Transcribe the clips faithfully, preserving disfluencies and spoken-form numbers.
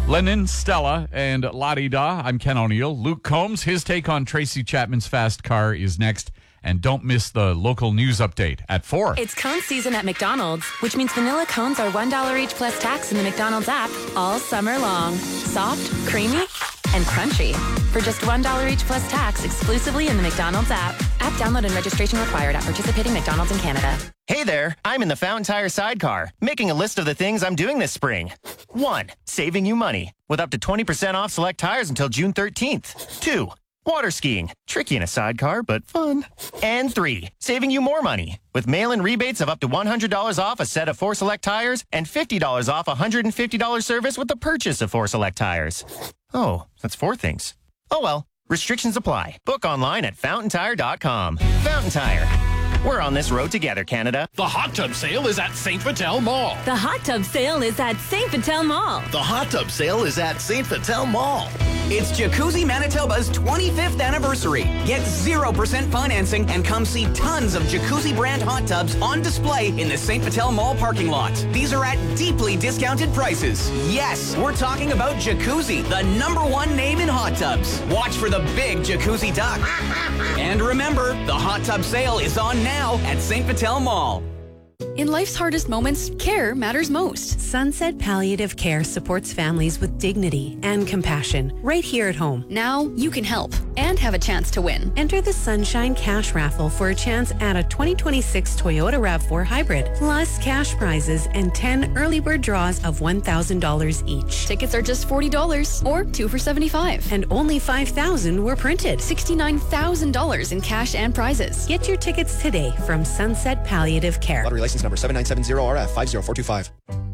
Lennon, Stella, and La-Di-Da. I'm Ken O'Neill. Luke Combs, his take on Tracy Chapman's Fast Car is next. And don't miss the local news update at four. It's cone season at McDonald's, which means vanilla cones are one dollar each plus tax in the McDonald's app all summer long. Soft, creamy, and crunchy. For just one dollar each plus tax exclusively in the McDonald's app. App download and registration required at participating McDonald's in Canada. Hey there, I'm in the Fountain Tire sidecar, making a list of the things I'm doing this spring. One, saving you money, with up to twenty percent off select tires until June thirteenth. Two, water skiing, tricky in a sidecar, but fun. And three, saving you more money, with mail-in rebates of up to one hundred dollars off a set of four select tires and fifty dollars off a one hundred fifty dollars service with the purchase of four select tires. Oh, that's four things. Oh well, restrictions apply. Book online at fountain tire dot com. Fountain Tire. We're on this road together, Canada. The hot tub sale is at Saint Vital Mall. The hot tub sale is at Saint Vital Mall. The hot tub sale is at Saint Vital Mall. It's Jacuzzi Manitoba's twenty-fifth anniversary. Get zero percent financing and come see tons of Jacuzzi brand hot tubs on display in the Saint Vital Mall parking lot. These are at deeply discounted prices. Yes, we're talking about Jacuzzi, the number one name in hot tubs. Watch for the big Jacuzzi duck. And remember, the hot tub sale is on now at Saint Vital Mall. In life's hardest moments, care matters most. Sunset Palliative Care supports families with dignity and compassion right here at home. Now you can help and have a chance to win. Enter the Sunshine Cash Raffle for a chance at a twenty twenty-six Toyota RAV four Hybrid, plus cash prizes and ten early bird draws of one thousand dollars each. Tickets are just forty dollars or two for seventy-five dollars. And only five thousand were printed. sixty-nine thousand dollars in cash and prizes. Get your tickets today from Sunset Palliative Care. Lottery license number seven nine seven zero R F five zero four two five.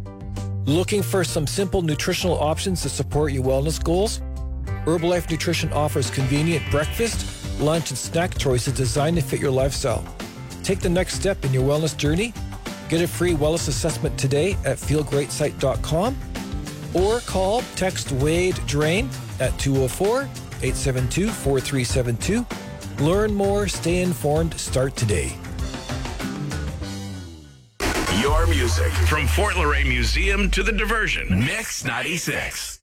Looking for some simple nutritional options to support your wellness goals? Herbalife Nutrition offers convenient breakfast, lunch, and snack choices designed to fit your lifestyle. Take the next step in your wellness journey. Get a free wellness assessment today at feel great site dot com or call text Wade Drain at two oh four, eight seven two, four three seven two. Learn more, stay informed, start today. Your music from Fort Laurier Museum to the Diversion. Mix ninety-six.